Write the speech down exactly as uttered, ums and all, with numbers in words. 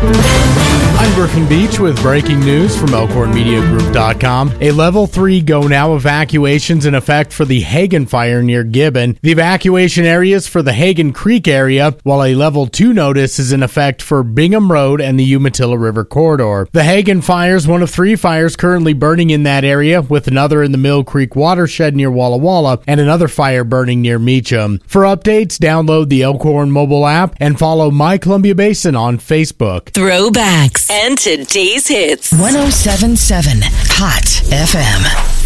I'm Griffin Beach with breaking news from Elkhorn Media Group dot com. A level three go now evacuations in effect for the Hagen fire near Gibbon. The evacuation areas for the Hagen Creek area, while a level two notice is in effect for Bingham Road and the Umatilla River corridor. The Hagen fire is one of three fires currently burning in that area, with another in the Mill Creek watershed near Walla Walla and another fire burning near Meacham. For updates, download the Elkhorn mobile app and follow My Columbia Basin on Facebook. Throwbacks and today's hits. one oh seven point seven Hot F M.